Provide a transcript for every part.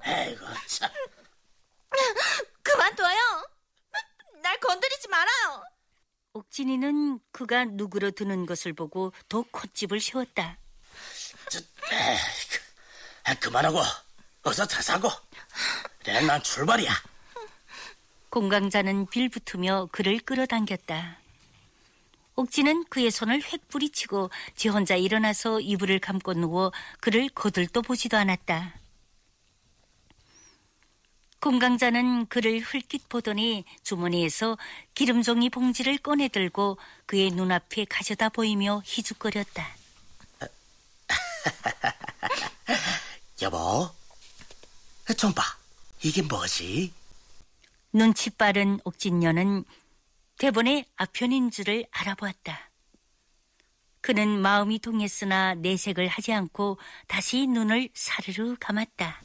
에이구, 참. 그만둬요. 날 건드리지 말아요. 옥진이는 그가 누그러드는 것을 보고 더 콧집을 세웠다. 그만하고 어서 자사고. 그래, 난 출발이야. 공강자는 빌붙으며 그를 끌어당겼다. 옥진은 그의 손을 획 뿌리치고 지 혼자 일어나서 이불을 감고 누워 그를 거들떠 보지도 않았다. 공강자는 그를 흘낏 보더니 주머니에서 기름종이 봉지를 꺼내들고 그의 눈앞에 가져다 보이며 희죽거렸다. 여보, 좀 봐. 이게 뭐지? 눈치 빠른 옥진녀는 대본의 앞편인 줄을 알아보았다. 그는 마음이 동했으나 내색을 하지 않고 다시 눈을 사르르 감았다.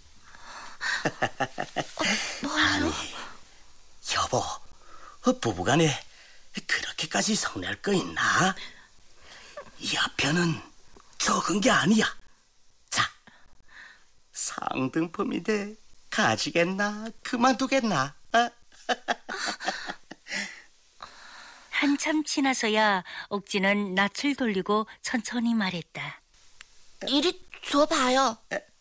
아니, 여보, 부부간에 그렇게까지 성낼 거 있나? 이 앞편은 적은 게 아니야. 자, 상등품인데 가지겠나? 그만두겠나? 한참 지나서야 옥진은 낯을 돌리고 천천히 말했다. 이리 줘봐요.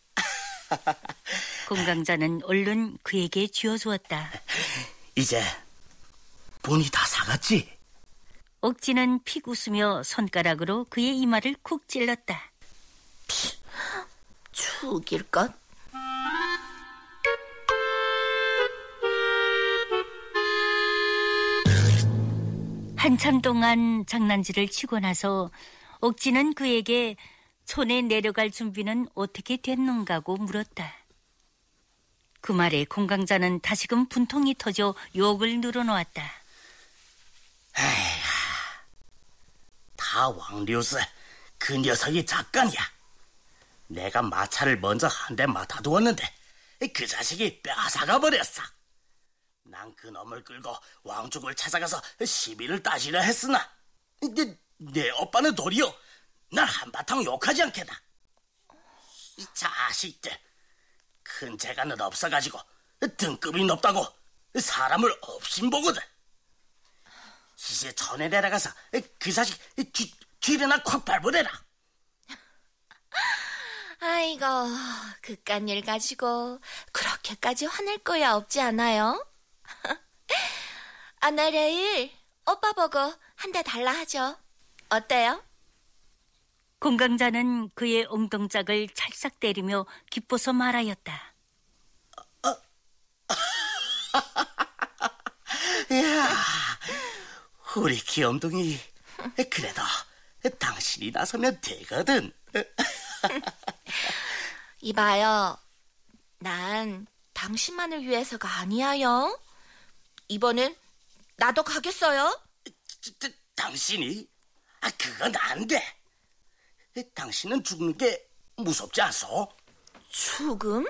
공강자는 얼른 그에게 쥐어주었다. 이제 본이 다 사갔지? 옥진은 픽 웃으며 손가락으로 그의 이마를 쿡 찔렀다. 죽일 것. 한참 동안 장난질을 치고 나서 옥진은 그에게 촌에 내려갈 준비는 어떻게 됐는가고 물었다. 그 말에 공강자는 다시금 분통이 터져 욕을 늘어놓았다. 에휴, 다 왕류스 그 녀석이 작가냐. 내가 마차를 먼저 한 대 맡아두었는데 그 자식이 뺏어가 버렸어. 난 그 놈을 끌고 왕족을 찾아가서 시비를 따지려 했으나 내 오빠는 도리어 날 한바탕 욕하지 않겠나. 이 자식들, 큰 재간은 없어가지고 등급이 높다고 사람을 업신보거든. 이제 전에 내려가서 그 자식 뒤에나 콱 밟아내라. 아이고, 그깟 일 가지고 그렇게까지 화낼 거야 없지 않아요? 아, 나 내일 오빠 보고 한 대 달라 하죠. 어때요? 공강자는 그의 엉덩짝을 찰싹 때리며 기뻐서 말하였다. 이야, 우리 귀염둥이, 그래도 당신이 나서면 되거든. 이봐요, 난 당신만을 위해서가 아니야요. 이번엔 나도 가겠어요. 당신이? 그건 안 돼. 당신은 죽는 게 무섭지 않소? 죽음?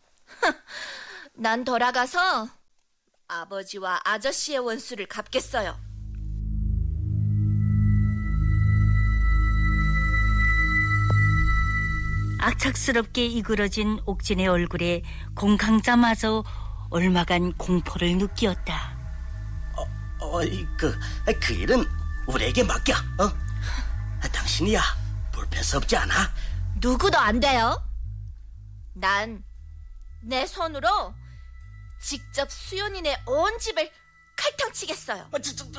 난 돌아가서 아버지와 아저씨의 원수를 갚겠어요. 악착스럽게 이그러진 옥진의 얼굴에 공강자마저 얼마간 공포를 느끼었다. 그 일은 우리에게 맡겨. 당신이야 불편스럽지 않아? 누구도 안 돼요. 난 내 손으로 직접 수연이네 온 집을 칼탕 치겠어요.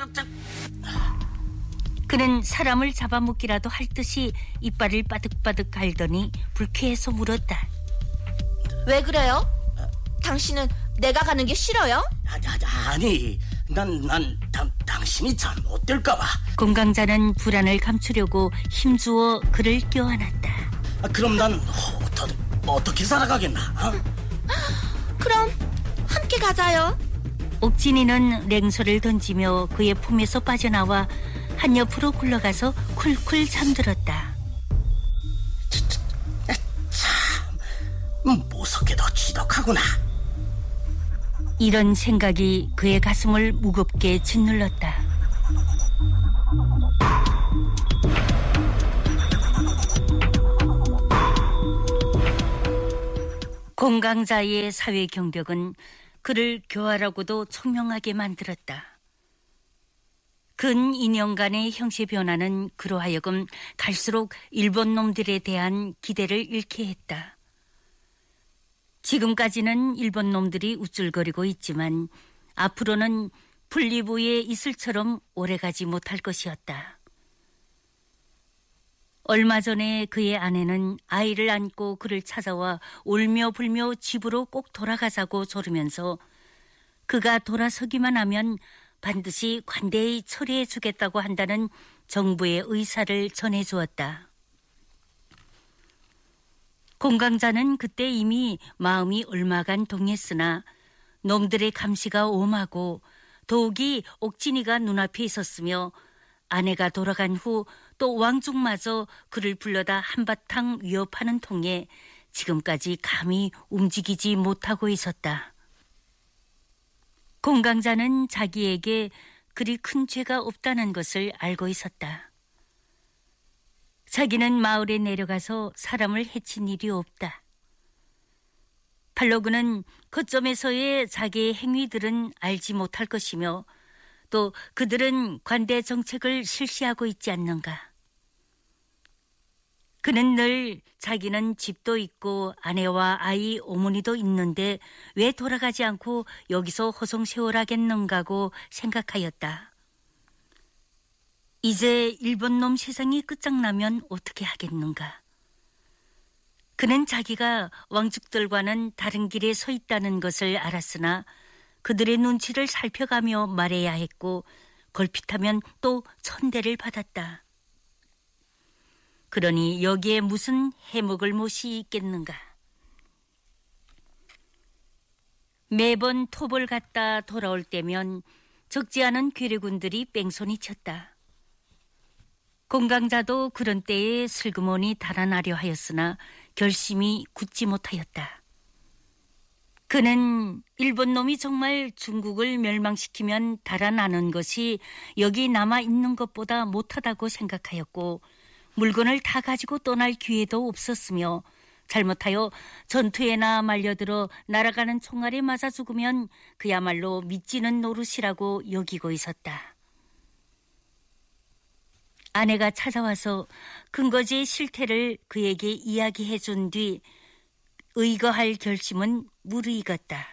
그는 사람을 잡아먹기라도 할 듯이 이빨을 바득바득 갈더니 불쾌해서 물었다. 왜 그래요? 당신은 내가 가는 게 싫어요? 아니, 난 당신이 잘못될까봐. 공강자는 불안을 감추려고 힘주어 그를 껴안았다. 그럼 난 어떻게 살아가겠나? 그럼 함께 가자요. 옥진이는 냉소를 던지며 그의 품에서 빠져나와 한옆으로 굴러가서 쿨쿨 잠들었다. 참, 무섭게도 지독하구나. 이런 생각이 그의 가슴을 무겁게 짓눌렀다. 공강자의 사회 경력은 그를 교활하고도 총명하게 만들었다. 근 2년간의 형세 변화는 그로 하여금 갈수록 일본 놈들에 대한 기대를 잃게 했다. 지금까지는 일본 놈들이 우쭐거리고 있지만 앞으로는 분리부의 이슬처럼 오래가지 못할 것이었다. 얼마 전에 그의 아내는 아이를 안고 그를 찾아와 울며 불며 집으로 꼭 돌아가자고 조르면서 그가 돌아서기만 하면 반드시 관대히 처리해 주겠다고 한다는 정부의 의사를 전해주었다. 공강자는 그때 이미 마음이 얼마간 동했으나 놈들의 감시가 오마고 더욱이 옥진이가 눈앞에 있었으며 아내가 돌아간 후 또 왕족마저 그를 불러다 한바탕 위협하는 통에 지금까지 감히 움직이지 못하고 있었다. 공강자는 자기에게 그리 큰 죄가 없다는 것을 알고 있었다. 자기는 마을에 내려가서 사람을 해친 일이 없다. 팔로그는 거점에서의 자기의 행위들은 알지 못할 것이며 또 그들은 관대 정책을 실시하고 있지 않는가. 그는 늘 자기는 집도 있고 아내와 아이, 어머니도 있는데 왜 돌아가지 않고 여기서 허송세월하겠는가고 생각하였다. 이제 일본놈 세상이 끝장나면 어떻게 하겠는가. 그는 자기가 왕족들과는 다른 길에 서 있다는 것을 알았으나 그들의 눈치를 살펴가며 말해야 했고 걸핏하면 또 천대를 받았다. 그러니 여기에 무슨 해먹을 못이 있겠는가. 매번 톱을 갔다 돌아올 때면 적지 않은 괴뢰군들이 뺑소니 쳤다. 공강자도 그런 때에 슬그머니 달아나려 하였으나 결심이 굳지 못하였다. 그는 일본 놈이 정말 중국을 멸망시키면 달아나는 것이 여기 남아있는 것보다 못하다고 생각하였고 물건을 다 가지고 떠날 기회도 없었으며 잘못하여 전투에나 말려들어 날아가는 총알에 맞아 죽으면 그야말로 믿지는 노릇이라고 여기고 있었다. 아내가 찾아와서 근거지의 실태를 그에게 이야기해 준 뒤 의거할 결심은 무르익었다.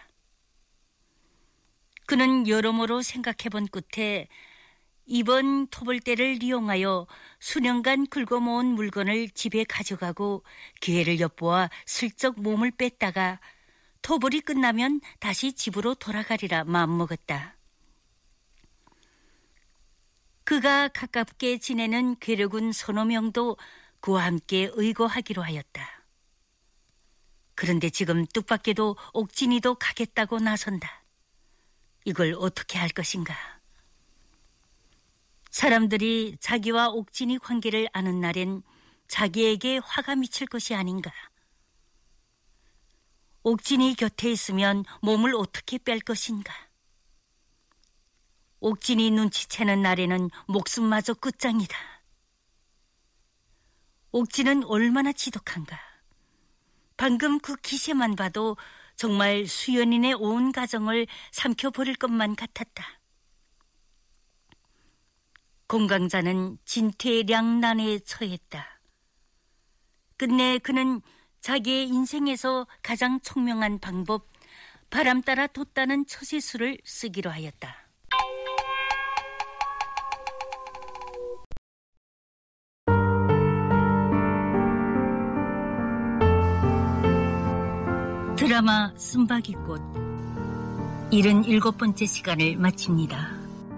그는 여러모로 생각해 본 끝에 이번 토벌대를 이용하여 수년간 긁어모은 물건을 집에 가져가고 기회를 엿보아 슬쩍 몸을 뺐다가 토벌이 끝나면 다시 집으로 돌아가리라 마음먹었다. 그가 가깝게 지내는 괴뢰군 서너 명도 그와 함께 의거하기로 하였다. 그런데 지금 뜻밖에도 옥진이도 가겠다고 나선다. 이걸 어떻게 할 것인가? 사람들이 자기와 옥진이 관계를 아는 날엔 자기에게 화가 미칠 것이 아닌가. 옥진이 곁에 있으면 몸을 어떻게 뺄 것인가. 옥진이 눈치채는 날에는 목숨마저 끝장이다. 옥진은 얼마나 지독한가. 방금 그 기세만 봐도 정말 수연인의 온 가정을 삼켜버릴 것만 같았다. 공강자는 진퇴양난에 처했다. 끝내 그는 자기의 인생에서 가장 총명한 방법, 바람 따라 돋다는 처세술을 쓰기로 하였다. 드라마 쓴바귀꽃 77번째 시간을 마칩니다.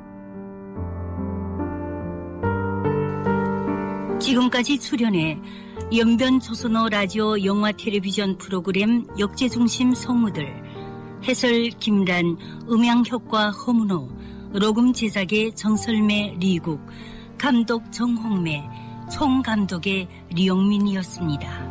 지금까지 출연해 영변 조선어 라디오 영화 텔레비전 프로그램 역제중심 성우들, 해설 김란, 음향효과 허문호, 녹음 제작의 정설매 리국, 감독 정홍매, 총감독의 리용민이었습니다.